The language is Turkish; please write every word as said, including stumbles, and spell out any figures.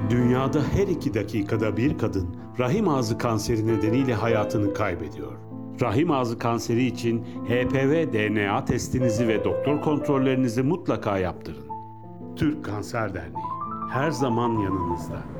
Dünyada her iki dakikada bir kadın rahim ağzı kanseri nedeniyle hayatını kaybediyor. Rahim ağzı kanseri için H P V D N A testinizi ve doktor kontrollerinizi mutlaka yaptırın. Türk Kanser Derneği her zaman yanınızda.